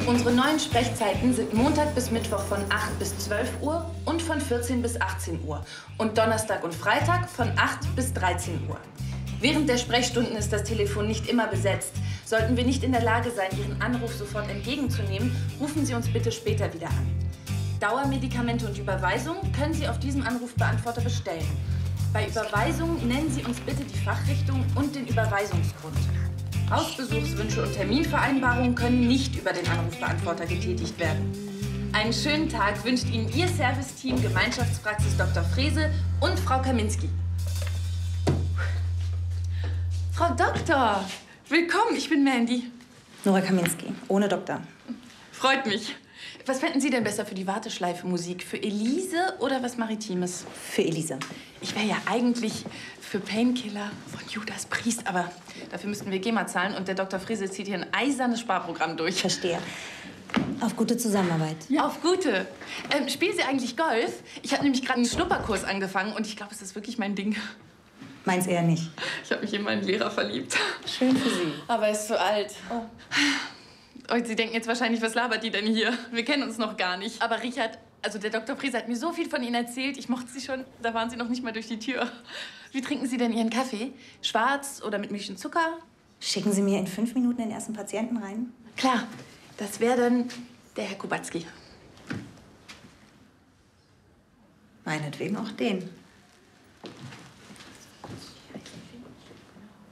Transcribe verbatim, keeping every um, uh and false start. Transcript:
Unsere neuen Sprechzeiten sind Montag bis Mittwoch von acht bis zwölf Uhr und von vierzehn bis achtzehn Uhr. Und Donnerstag und Freitag von acht bis dreizehn Uhr. Während der Sprechstunden ist das Telefon nicht immer besetzt. Sollten wir nicht in der Lage sein, Ihren Anruf sofort entgegenzunehmen, rufen Sie uns bitte später wieder an. Dauermedikamente und Überweisung können Sie auf diesem Anrufbeantworter bestellen. Bei Überweisung nennen Sie uns bitte die Fachrichtung und den Überweisungsgrund. Hausbesuchswünsche und Terminvereinbarungen können nicht über den Anrufbeantworter getätigt werden. Einen schönen Tag wünscht Ihnen Ihr Serviceteam Gemeinschaftspraxis Doktor Frese und Frau Kaminski. Frau Doktor, willkommen, ich bin Mandy. Nora Kaminski, ohne Doktor. Freut mich. Was fänden Sie denn besser für die Warteschleife Musik? Für Elise oder was Maritimes? Für Elise. Ich wäre ja eigentlich für Painkiller von Judas Priest, aber dafür müssten wir GEMA zahlen und der Doktor Frese zieht hier ein eisernes Sparprogramm durch. Verstehe. Auf gute Zusammenarbeit. Ja. Auf gute. Ähm, spielen Sie eigentlich Golf? Ich habe nämlich gerade einen Schnupperkurs angefangen und ich glaube, es ist wirklich mein Ding. Meins eher nicht. Ich habe mich in meinen Lehrer verliebt. Schön für Sie. Aber er ist zu alt. Oh. Und Sie denken jetzt wahrscheinlich, was labert die denn hier? Wir kennen uns noch gar nicht. Aber Richard, also der Doktor Frese hat mir so viel von Ihnen erzählt. Ich mochte Sie schon, da waren Sie noch nicht mal durch die Tür. Wie trinken Sie denn Ihren Kaffee? Schwarz oder mit Milch und Zucker? Schicken Sie mir in fünf Minuten den ersten Patienten rein? Klar, das wäre dann der Herr Kubacki. Meinetwegen auch den.